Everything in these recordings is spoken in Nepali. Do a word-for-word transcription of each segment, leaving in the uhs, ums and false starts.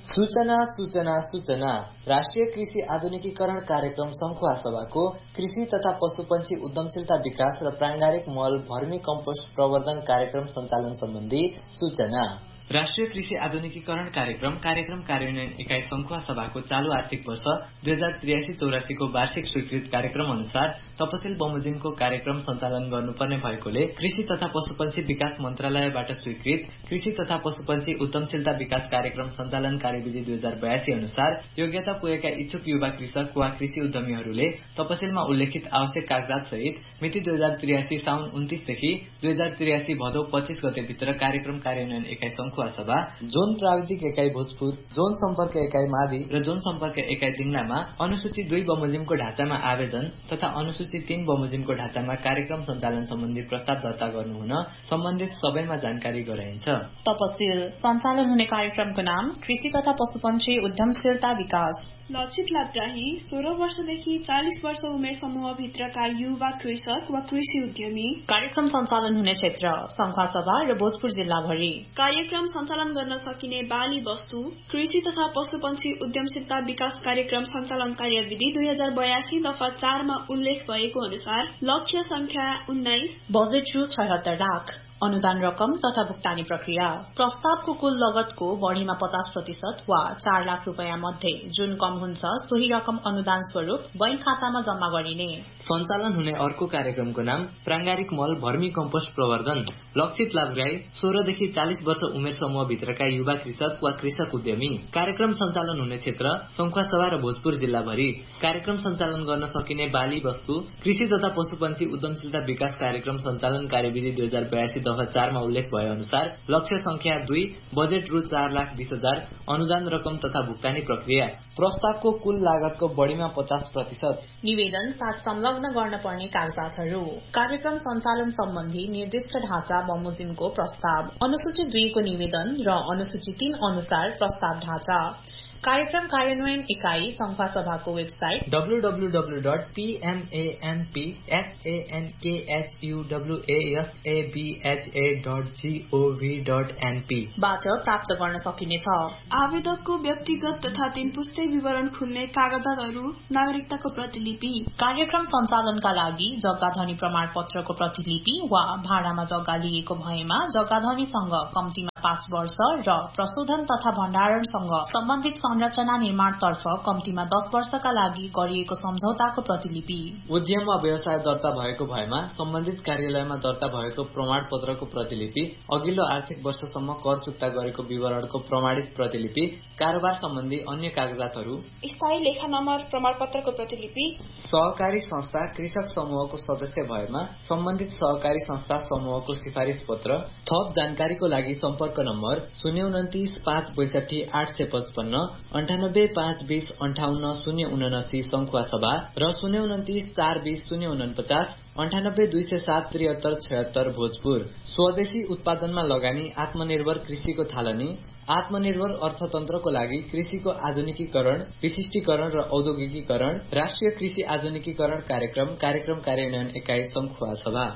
सूचना सूचना सूचना राष्ट्रिय कृषि आधुनिकीकरण कार्यक्रम संखुवा सभाको कृषि तथा पशुपन्छी उद्यमशीलता विकास र प्रांगारिक मल भर्मी कम्पोस्ट प्रवर्धन कार्यक्रम सञ्चालन सम्बन्धी सूचना। राष्ट्रिय कृषि आधुनिकीकरण कार्यक्रम कार्यक्रम कार्यान्वयन इकाई संखुवा सभाको चालू आर्थिक वर्ष दुई हजार त्रियासी चौरासी को वार्षिक स्वीकृत कार्यक्रम अनुसार तपसिल बमोजिमको कार्यक्रम सञ्चालन गर्नुपर्ने भएकोले कृषि तथा पशुपन्छी विकास मन्त्रालयबाट स्वीकृत कृषि तथा पशुपन्छी उद्यमशीलता विकास कार्यक्रम सञ्चालन कार्यविधि दुई हजार बयासी अनुसार योग्यता पुगेका इच्छुक युवा कृषक वा कृषि उद्यमीहरूले तपसिलमा उल्लेखित आवश्यक कागजात सहित मिति दुई हजार त्रियासी साउन उन्तीसदेखि दुई हजार त्रियासी भदौ पच्चीस गते भित्र कार्यक्रम कार्यान्वयन इकाई संखुवा सभा, जोन प्राविधिक इकाई भोजपुर, जोन सम्पर्क इकाई मादी र जोन सम्पर्क इकाई दिङलामा अनुसूची दुई बमोजिमको ढाँचामा आवेदन तथा अनुसूची तीन बमोजिमको ढाँचामा कार्यक्रम सञ्चालन सम्बन्धी प्रस्ताव दर्ता गर्नुहुन सम्बन्धित सबैमा जानकारी गराइन्छ। तपसिल सञ्चालन हुने कार्यक्रमको नाम कृषि तथा पशुपन्छी उद्यमशीलता विकास। लक्षित लाभग्राही सोह्र वर्षदेखि चालिस वर्ष उमेर समूहभित्रका युवा कृषक वा कृषि उद्यमी। कार्यक्रम सञ्चालन हुने क्षेत्र संखुवा सभा र भोजपुर जिल्लाभरि। कार्यक्रम सञ्चालन गर्न सकिने बाली वस्तु कृषि तथा पशुपन्छी उद्यमशीलता विकास कार्यक्रम सञ्चालन कार्यविधि दुई हजार बयासी दफा चारमा उल्लेख भएको अनुसार लक्ष्य संख्या उन्नाइस, बजेट रु छयत्तर लाख, अनुदान रकम तथा भुक्तानी प्रक्रिया। प्रस्तावको कुल लगतको बढ़ीमा पचास प्रतिशत वा चार लाख रूपियाँ मध्ये जुन कम हुन्छ सोही रकम अनुदान स्वरूप बैंक खातामा जम्मा गरिने। सञ्चालन हुने अर्को कार्यक्रमको नाम प्रांगारिक मल भर्मी कम्पोस्ट प्रवर्धन। लक्षित लाभग्राही सोह्रदेखि चालिस वर्ष उमेर समूहभित्रका युवा कृषक वा कृषक उद्यमी। कार्यक्रम सञ्चालन हुने क्षेत्र संखुवा सभा र भोजपुर जिल्लाभरि। कार्यक्रम सञ्चालन गर्न सकिने बाली वस्तु कृषि तथा पशुपन्छी उद्यमशीलता विकास कार्यक्रम सञ्चालन कार्यविधि दुई हजार बयासी दफा चारमा उल्लेख भए अनुसार लक्ष्य संख्या दुई, बजेट रु चार लाख बीस हजार, अनुदान रकम तथा भुक्तानी प्रक्रिया। प्रस्तावको कुल लागतको बढ़ीमा पचास प्रतिशत। निवेदन साथ संलग्न गर्न पर्ने कागजातहरू। कार्यक्रम सञ्चालन सम्बन्धी निर्दिष्ट ढाँचा बमोजिमको प्रस्ताव, अनुसूची दुईको निवेदन र अनुसूची तीन अनुसार प्रस्ताव ढाँचा। कार्यक्रम कार्यान्वयन इकाई संखुवा सभाको website W W W dot P M A M P S A N के H U W A S A B H A dot G oh V dot an P बाट प्राप्त गर्न सकिनेछ। आवेदकको व्यक्तिगत तथा तीन पुस्ते विवरण खुल्ने कागजातहरू, नागरिकताको प्रतिलिपि। कार्यक्रम सञ्चालनका लागि जग्गाधनी प्रमाण पत्रको प्रतिलिपि वा भाडामा जग्गा लिएको भएमा जग्गाधनीसँग कम्तीमा पाँच वर्ष र प्रशोधन तथा भण्डारणसँग सम्बन्धित संरचना निर्माणतर्फ कम्तीमा दस वर्षका लागि गरिएको सम्झौताको प्रतिलिपि। उद्यम वा व्यवसाय दर्ता भएको भएमा सम्बन्धित कार्यालयमा दर्ता भएको प्रमाण पत्रको प्रतिलिपि, अघिल्लो आर्थिक वर्षसम्म कर चुक्ता गरेको विवरणको प्रमाणित प्रतिलिपि, कारोबार सम्बन्धी अन्य कागजातहरू, स्थायी लेखा नम्बर प्रमाण पत्रको प्रतिलिपि। सहकारी संस्था कृषक समूहको सदस्य भएमा सम्बन्धित सहकारी संस्था समूहको सिफारिश पत्र। थप जानकारीको लागि सम्पर्क नम्बर शून्य उन्तिस पाँच बैसठी आठ सय पचपन्न, अन्ठानब्बे पाँच बीस अन्ठाउन्न शून्य उनासी संखुवा सभा र शून्य उन्तिस चार बीस शून्य उनपचास अन्ठानब्बे दुई सय सात त्रिहत्तर छयत्तर भोजपुर। स्वदेशी उत्पादनमा लगानी, आत्मनिर्भर कृषिको थालनी, आत्मनिर्भर अर्थतन्त्रको लागि कृषिको आधुनिकीकरण, विशिष्टीकरण र औद्योगिकीकरण। राष्ट्रिय कृषि आधुनिकीकरण कार्यक्रम कार्यक्रम कार्यान्वयन इकाई संखुवा सभा।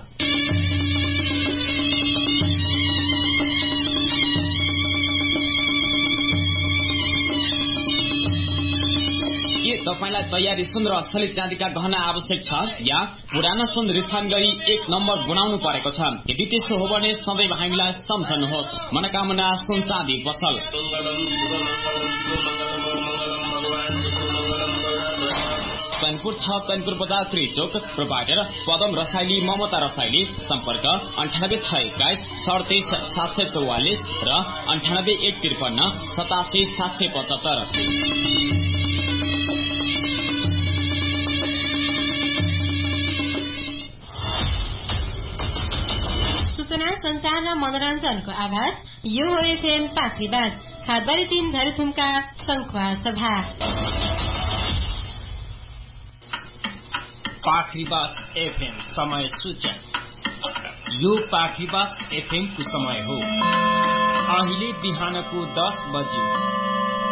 तपाईलाई तयारी सुन र असली चाँदीका गहना आवश्यक छ या पुरानो सुन रिफाइन गरी एक नम्बर बनाउनु परेको छ? यदि त्यसो हो भने सधैँ हामीलाई सम्झनुहोस्। मनोकामना सुन चाँदी पसल। चैनपुर छ, चैनपुर बजार त्रि चोक। प्रोभाइडर पदम रसाइली, ममता रसाइली। सम्पर्क अन्ठानब्बे छ एक्काइस सडतिस सात सय चौवालिस र अन्ठानब्बे एक त्रिपन्न सतासी सात सय पचहत्तर। सूचना, संचार र मनोरञ्जनको आवाज यो हो एफएम पाखरीबाज खादबारी तीन धरेथुमका संखुवा सभा। पाखरीबाज एफएम समय सूचना। यो पाखरीबाज एफएम को समय हो। अहिले बिहानको दस बज्यो।